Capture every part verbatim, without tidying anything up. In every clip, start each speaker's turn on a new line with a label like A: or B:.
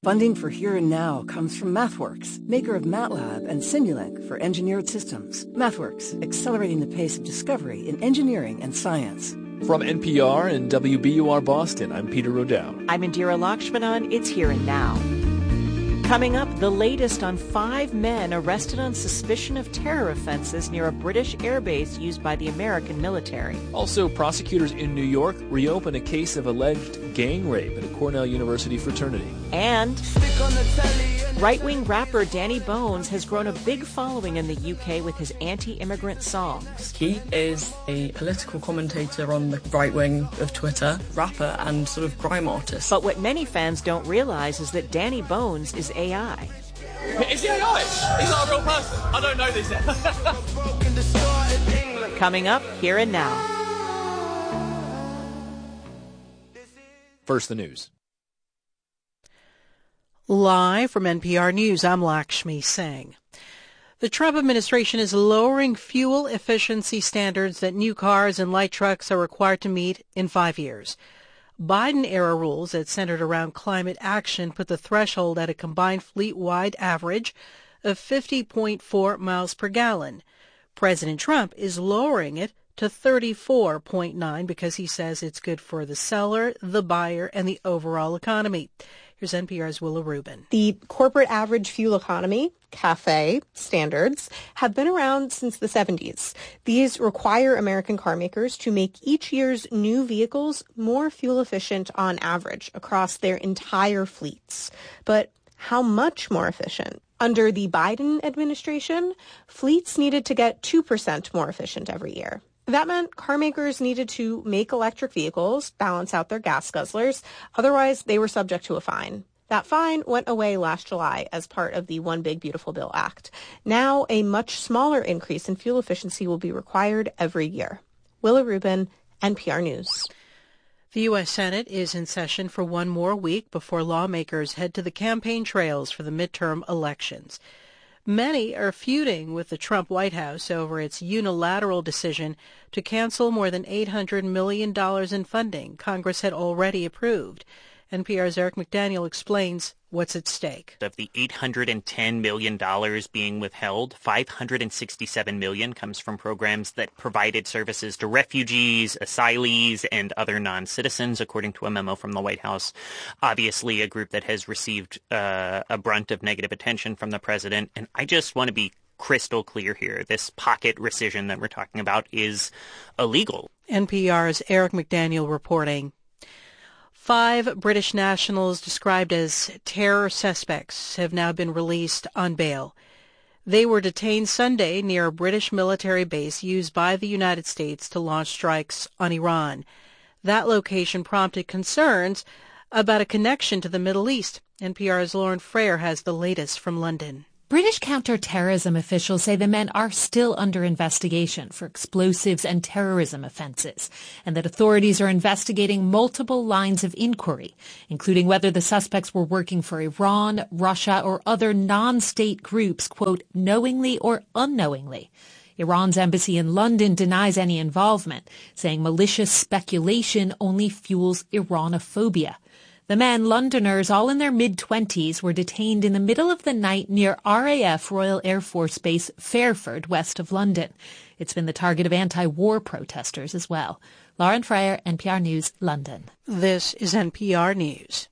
A: Funding for Here and Now comes from MathWorks, maker of MATLAB and Simulink for engineered systems. MathWorks, accelerating the pace of discovery in engineering and science.
B: From N P R and W B U R Boston, I'm Peter O'Dowd.
C: I'm Indira Lakshmanan. It's Here and Now. Coming up, the latest on five men arrested on suspicion of terror offenses near a British airbase used by the American military.
B: Also, prosecutors in New York reopen a case of alleged gang rape at a Cornell University fraternity.
C: And right-wing rapper Danny Bones has grown a big following in the U K with his anti-immigrant songs.
D: He is a political commentator on the right wing of Twitter, rapper and sort of grime artist.
C: But what many fans don't realize is that Danny Bones is A I.
E: Is he A I? He's not a real person. I don't know this yet.
C: Coming up, Here and Now.
B: First, the news.
F: Live from N P R News, I'm Lakshmi Singh. The Trump administration is lowering fuel efficiency standards that new cars and light trucks are required to meet in five years. Biden-era rules that centered around climate action put the threshold at a combined fleet-wide average of fifty point four miles per gallon. President Trump is lowering it to thirty-four point nine because he says it's good for the seller, the buyer, and the overall economy. Here's N P R's Willa Rubin.
G: The corporate average fuel economy, CAFE, standards have been around since the seventies. These require American car makers to make each year's new vehicles more fuel efficient on average across their entire fleets. But how much more efficient? Under the Biden administration, fleets needed to get two percent more efficient every year. That meant car makers needed to make electric vehicles balance out their gas guzzlers. Otherwise, they were subject to a fine. That fine went away last July as part of the One Big Beautiful Bill Act. Now, a much smaller increase in fuel efficiency will be required every year. Willa Rubin, N P R News.
F: The U S Senate is in session for one more week before lawmakers head to the campaign trails for the midterm elections. Many are feuding with the Trump White House over its unilateral decision to cancel more than eight hundred million dollars in funding Congress had already approved. N P R's Eric McDaniel explains what's at stake.
H: Of the eight hundred ten million dollars being withheld, five hundred sixty-seven million dollars comes from programs that provided services to refugees, asylees, and other non-citizens, according to a memo from the White House. Obviously, a group that has received uh, a brunt of negative attention from the president. And I just want to be crystal clear here. This pocket rescission that we're talking about is illegal.
F: N P R's Eric McDaniel reporting. Five British nationals described as terror suspects have now been released on bail. They were detained Sunday near a British military base used by the United States to launch strikes on Iran. That location prompted concerns about a connection to the Middle East. N P R's Lauren Frayer has the latest from London.
I: British counter-terrorism officials say the men are still under investigation for explosives and terrorism offenses, and that authorities are investigating multiple lines of inquiry, including whether the suspects were working for Iran, Russia, or other non-state groups, quote, knowingly or unknowingly. Iran's embassy in London denies any involvement, saying malicious speculation only fuels Iranophobia. The men, Londoners, all in their mid-twenties, were detained in the middle of the night near R A F Royal Air Force Base Fairford, west of London. It's been the target of anti-war protesters as well. Lauren Frayer, N P R News, London.
F: This is N P R News.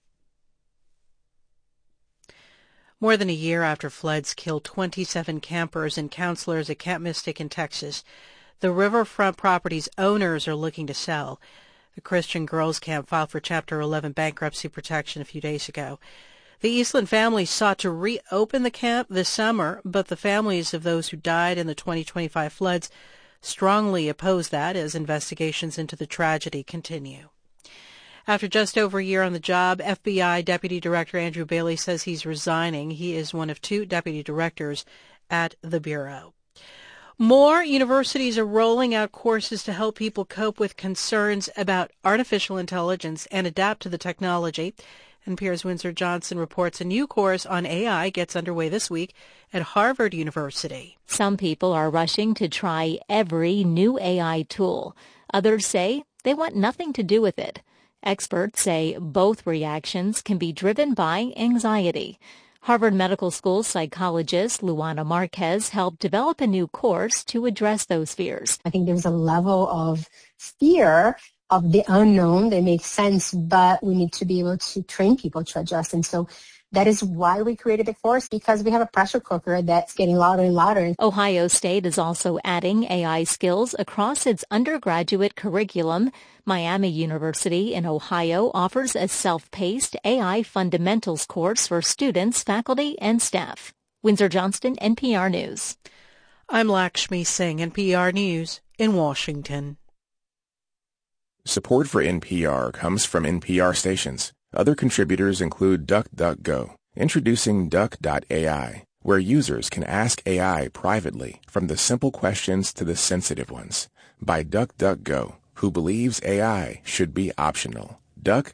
F: More than a year after floods killed twenty-seven campers and counselors at Camp Mystic in Texas, the Riverfront property's owners are looking to sell. The Christian Girls Camp filed for Chapter eleven bankruptcy protection a few days ago. The Eastland family sought to reopen the camp this summer, but the families of those who died in the twenty twenty-five floods strongly oppose that as investigations into the tragedy continue. After just over a year on the job, F B I Deputy Director Andrew Bailey says he's resigning. He is one of two deputy directors at the Bureau. More universities are rolling out courses to help people cope with concerns about artificial intelligence and adapt to the technology. N P R's Windsor Johnson reports a new course on A I gets underway this week at Harvard University.
J: Some people are rushing to try every new A I tool. Others say they want nothing to do with it. Experts say both reactions can be driven by anxiety. Harvard Medical School psychologist Luana Marquez helped develop a new course to address those fears.
K: I think there's a level of fear of the unknown that makes sense, but we need to be able to train people to adjust. And so that is why we created the course, because we have a pressure cooker that's getting louder and louder.
J: Ohio State is also adding A I skills across its undergraduate curriculum. Miami University in Ohio offers a self-paced A I fundamentals course for students, faculty, and staff. Windsor Johnston, N P R News.
F: I'm Lakshmi Singh, N P R News in Washington.
L: Support for N P R comes from N P R stations. Other contributors include DuckDuckGo, introducing Duck dot A I, where users can ask A I privately from the simple questions to the sensitive ones, by DuckDuckGo, who believes A I should be optional. Duck.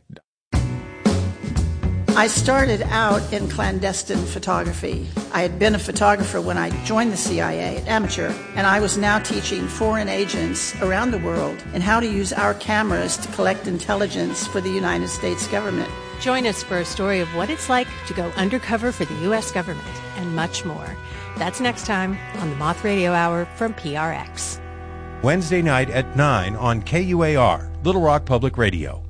M: I started out in clandestine photography. I had been a photographer when I joined the C I A, amateur, and I was now teaching foreign agents around the world in how to use our cameras to collect intelligence for the United States government.
N: Join us for a story of what it's like to go undercover for the U S government and much more. That's next time on the Moth Radio Hour from P R X.
O: Wednesday night at nine on K U A R, Little Rock Public Radio.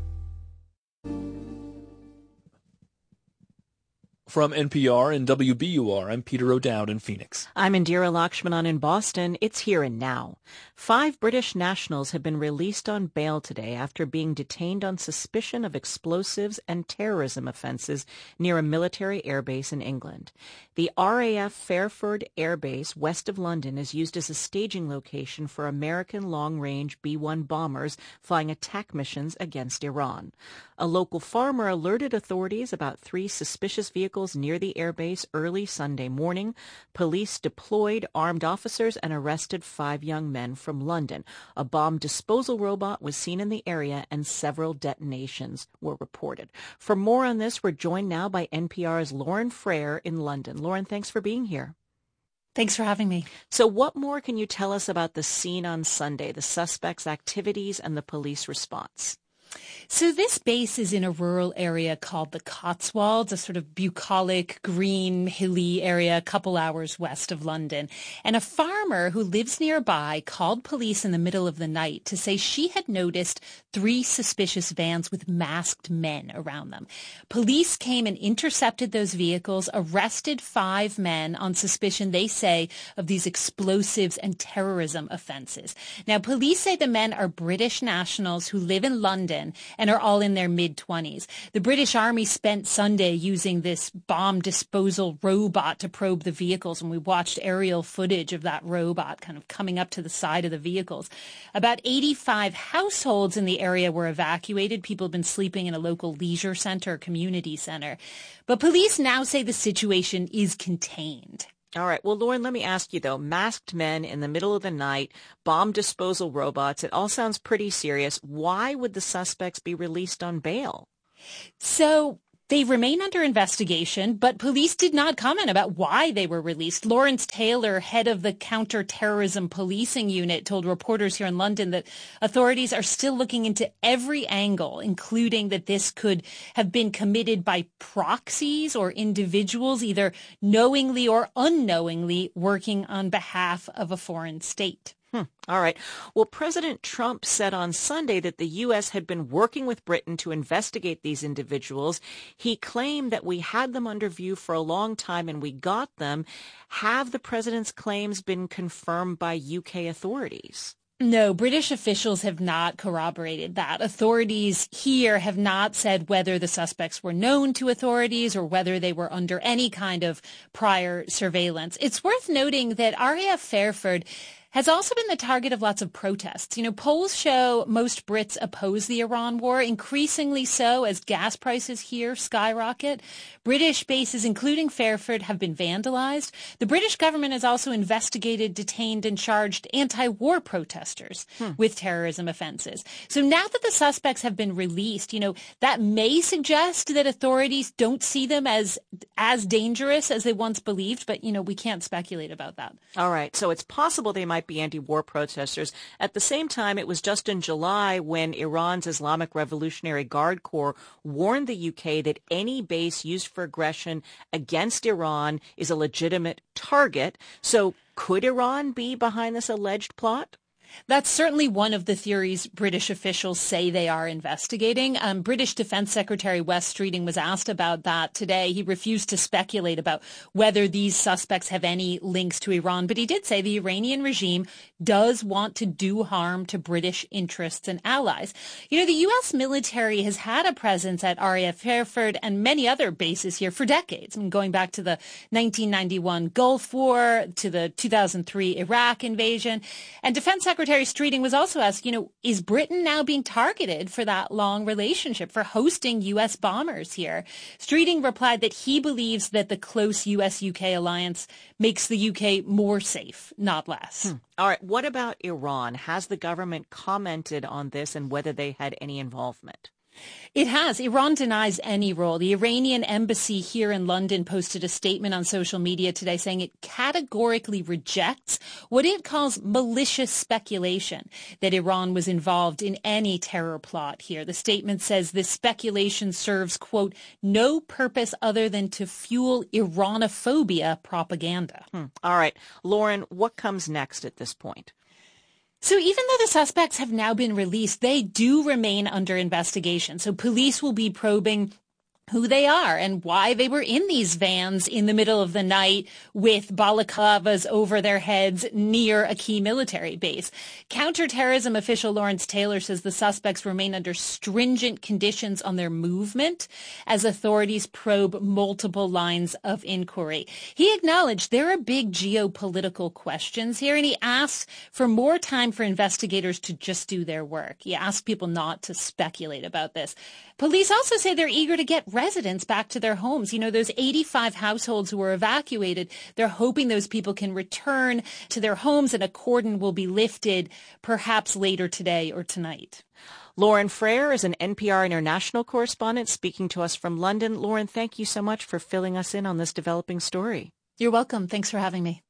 B: From N P R and W B U R, I'm Peter O'Dowd in Phoenix.
C: I'm Indira Lakshmanan in Boston. It's Here and Now. Five British nationals have been released on bail today after being detained on suspicion of explosives and terrorism offenses near a military airbase in England. The R A F Fairford Air Base west of London is used as a staging location for American long-range B one bombers flying attack missions against Iran. A local farmer alerted authorities about three suspicious vehicles near the airbase early Sunday morning. Police deployed armed officers and arrested five young men from London. A bomb disposal robot was seen in the area and several detonations were reported. For more on this, we're joined now by N P R's Lauren Frere in London. Lauren, thanks for being here.
I: Thanks for having me.
C: So what more can you tell us about the scene on Sunday, the suspects' activities and the police response?
I: So this base is in a rural area called the Cotswolds, a sort of bucolic, green, hilly area a couple hours west of London. And a farmer who lives nearby called police in the middle of the night to say she had noticed three suspicious vans with masked men around them. Police came and intercepted those vehicles, arrested five men on suspicion, they say, of these explosives and terrorism offenses. Now, police say the men are British nationals who live in London and are all in their mid-twenties. The British Army spent Sunday using this bomb disposal robot to probe the vehicles, and we watched aerial footage of that robot kind of coming up to the side of the vehicles. About eighty-five households in the area were evacuated. People have been sleeping in a local leisure center, community center. But police now say the situation is contained.
C: All right. Well, Lauren, let me ask you, though, masked men in the middle of the night, bomb disposal robots, it all sounds pretty serious. Why would the suspects be released on bail?
I: So they remain under investigation, but police did not comment about why they were released. Lawrence Taylor, head of the counter-terrorism policing unit, told reporters here in London that authorities are still looking into every angle, including that this could have been committed by proxies or individuals, either knowingly or unknowingly working on behalf of a foreign state.
C: Hmm. All right. Well, President Trump said on Sunday that the U S had been working with Britain to investigate these individuals. He claimed that we had them under view for a long time and we got them. Have the president's claims been confirmed by U K authorities?
I: No, British officials have not corroborated that. Authorities here have not said whether the suspects were known to authorities or whether they were under any kind of prior surveillance. It's worth noting that R A F Fairford has also been the target of lots of protests. You know, polls show most Brits oppose the Iran war, increasingly so as gas prices here skyrocket. British bases, including Fairford, have been vandalized. The British government has also investigated, detained, and charged anti-war protesters hmm. with terrorism offenses. So now that the suspects have been released, you know, that may suggest that authorities don't see them as as dangerous as they once believed, but, you know, we can't speculate about that.
C: All right. So it's possible they might might be anti-war protesters. At the same time, it was just in July when Iran's Islamic Revolutionary Guard Corps warned the U K that any base used for aggression against Iran is a legitimate target. So could Iran be behind this alleged plot?
I: That's certainly one of the theories British officials say they are investigating. Um, British Defense Secretary Wes Streeting was asked about that today. He refused to speculate about whether these suspects have any links to Iran, but he did say the Iranian regime does want to do harm to British interests and allies. You know, the U S military has had a presence at R A F Hereford and many other bases here for decades, I mean, going back to the nineteen ninety-one Gulf War, to the two thousand three Iraq invasion. And Defense Secretary Streeting was also asked, you know, is Britain now being targeted for that long relationship, for hosting U S bombers here? Streeting replied that he believes that the close U S U K alliance makes the U K more safe, not less.
C: Hmm. All right. What about Iran? Has the government commented on this and whether they had any involvement?
I: It has. Iran denies any role. The Iranian embassy here in London posted a statement on social media today saying it categorically rejects what it calls malicious speculation that Iran was involved in any terror plot here. The statement says this speculation serves, quote, no purpose other than to fuel Iranophobia propaganda.
C: Hmm. All right. Lauren, what comes next at this point?
I: So even though the suspects have now been released, they do remain under investigation. So police will be probing who they are and why they were in these vans in the middle of the night with balaclavas over their heads near a key military base. Counterterrorism official Lawrence Taylor says the suspects remain under stringent conditions on their movement as authorities probe multiple lines of inquiry. He acknowledged there are big geopolitical questions here, and he asked for more time for investigators to just do their work. He asked people not to speculate about this. Police also say they're eager to get residents back to their homes. You know, those eighty-five households who were evacuated, they're hoping those people can return to their homes and a cordon will be lifted perhaps later today or tonight.
C: Lauren Frayer is an N P R international correspondent speaking to us from London. Lauren, thank you so much for filling us in on this developing story.
I: You're welcome. Thanks for having me.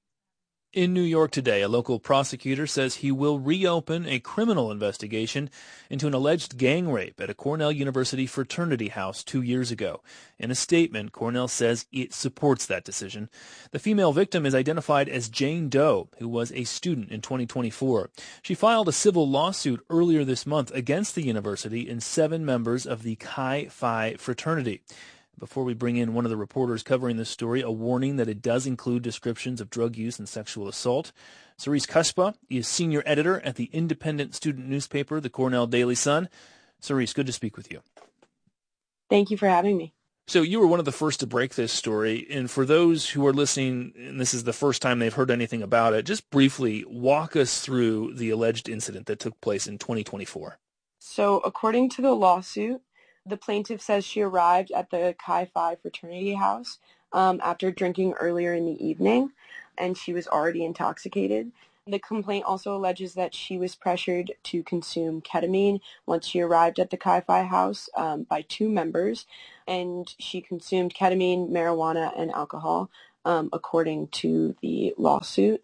B: In New York today, a local prosecutor says he will reopen a criminal investigation into an alleged gang rape at a Cornell University fraternity house two years ago. In a statement, Cornell says it supports that decision. The female victim is identified as Jane Doe, who was a student in twenty twenty-four. She filed a civil lawsuit earlier this month against the university and seven members of the Chi Phi fraternity. Before we bring in one of the reporters covering this story, a warning that it does include descriptions of drug use and sexual assault. Cerise Cushpa is senior editor at the independent student newspaper, the Cornell Daily Sun. Cerise, good to speak with you.
P: Thank you for having me.
B: So you were one of the first to break this story, and for those who are listening, and this is the first time they've heard anything about it, just briefly walk us through the alleged incident that took place in twenty twenty-four.
P: So according to the lawsuit, the plaintiff says she arrived at the Chi Phi fraternity house um, after drinking earlier in the evening, and she was already intoxicated. The complaint also alleges that she was pressured to consume ketamine once she arrived at the Chi Phi house um, by two members, and she consumed ketamine, marijuana, and alcohol, um, according to the lawsuit.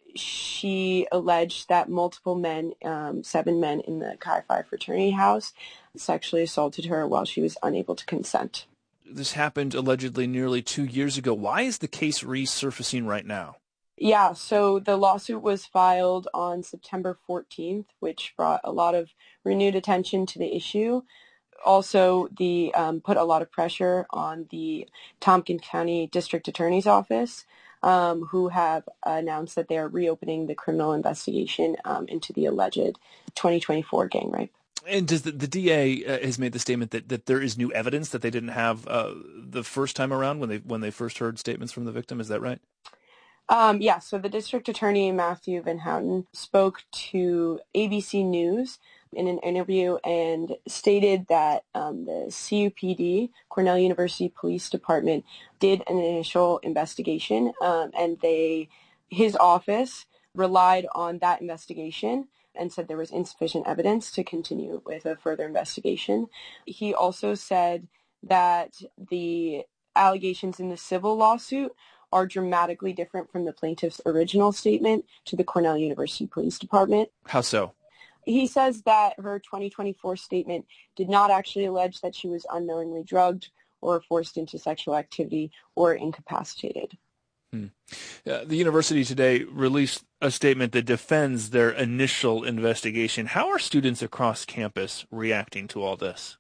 P: She alleged that multiple men, um, seven men in the Chi Phi fraternity house, sexually assaulted her while she was unable to consent.
B: This happened allegedly nearly two years ago. Why is the case resurfacing right now?
P: Yeah, so the lawsuit was filed on September fourteenth, which brought a lot of renewed attention to the issue. Also, the um, put a lot of pressure on the Tompkins County District Attorney's Office, um, who have announced that they are reopening the criminal investigation um, into the alleged twenty twenty-four gang rape.
B: And does the, the D A uh, has made the statement that, that there is new evidence that they didn't have uh, the first time around when they when they first heard statements from the victim? Is that right?
P: Um, yeah, so the district attorney, Matthew Van Houten, spoke to A B C News in an interview and stated that um, the C U P D, Cornell University Police Department, did an initial investigation, um, and they, his office relied on that investigation and said there was insufficient evidence to continue with a further investigation. He also said that the allegations in the civil lawsuit are dramatically different from the plaintiff's original statement to the Cornell University Police Department.
B: How so?
P: He says that her twenty twenty-four statement did not actually allege that she was unknowingly drugged or forced into sexual activity or incapacitated.
B: Hmm. Uh, the university today released a statement that defends their initial investigation. How are students across campus reacting to all this?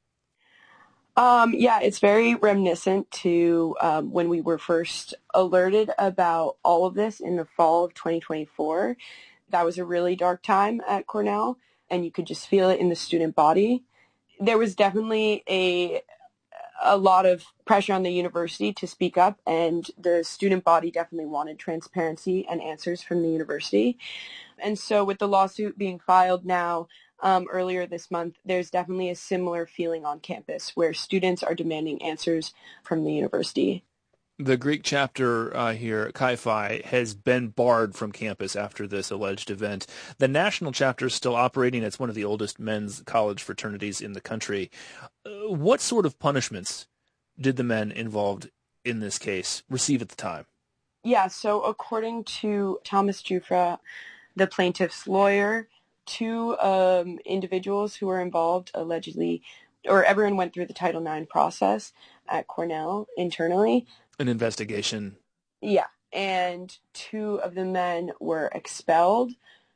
P: Um, yeah, it's very reminiscent to um, when we were first alerted about all of this in the fall of twenty twenty-four. That was a really dark time at Cornell, and you could just feel it in the student body. There was definitely a a lot of pressure on the university to speak up, and the student body definitely wanted transparency and answers from the university. And so with the lawsuit being filed now, um, earlier this month, there's definitely a similar feeling on campus where students are demanding answers from the university.
B: The Greek chapter uh, here at Chi Phi has been barred from campus after this alleged event. The national chapter is still operating. It's one of the oldest men's college fraternities in the country. Uh, what sort of punishments did the men involved in this case receive at the time?
P: Yeah, so according to Thomas Jufra, the plaintiff's lawyer, two um, individuals who were involved allegedly, or everyone went through the Title nine process at Cornell internally.
B: An investigation.
P: Yeah, and two of the men were expelled,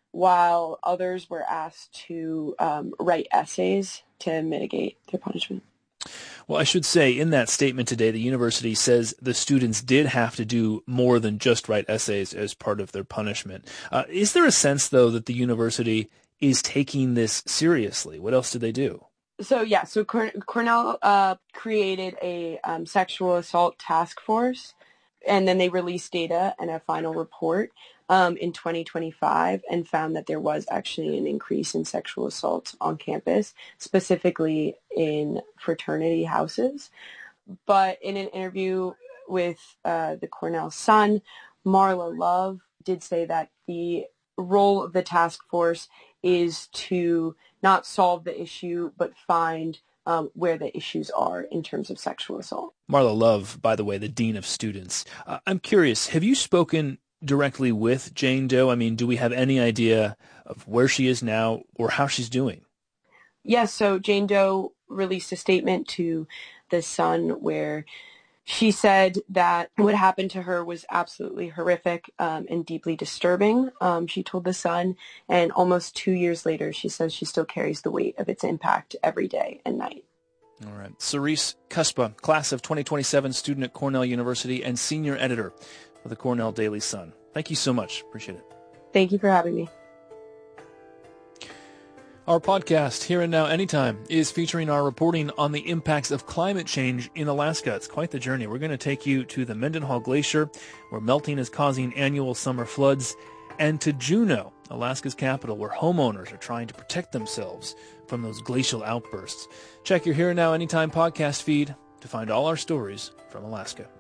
P: while others were asked to um, write essays to mitigate their punishment.
B: Well, I should say in that statement today, the university says the students did have to do more than just write essays as part of their punishment. Uh, is there a sense, though, that the university is taking this seriously? What else did they do?
P: So, yeah, so Cornell uh, created a um, sexual assault task force, and then they released data and a final report um, in twenty twenty-five and found that there was actually an increase in sexual assault on campus, specifically in fraternity houses. But in an interview with uh, the Cornell Sun, Marla Love did say that the role of the task force is to not solve the issue, but find um, where the issues are in terms of sexual assault.
B: Marla Love, by the way, the dean of students. Uh, I'm curious, have you spoken directly with Jane Doe? I mean, do we have any idea of where she is now or how she's doing?
P: Yes, so Jane Doe released a statement to the Sun where she said that what happened to her was absolutely horrific um, and deeply disturbing, um, she told The Sun. And almost two years later, she says she still carries the weight of its impact every day and night.
B: All right. Cerise Cuspa, class of twenty twenty-seven, student at Cornell University and senior editor for the Cornell Daily Sun. Thank you so much. Appreciate it.
P: Thank you for having me.
B: Our podcast, Here and Now Anytime, is featuring our reporting on the impacts of climate change in Alaska. It's quite the journey. We're going to take you to the Mendenhall Glacier, where melting is causing annual summer floods, and to Juneau, Alaska's capital, where homeowners are trying to protect themselves from those glacial outbursts. Check your Here and Now Anytime podcast feed to find all our stories from Alaska.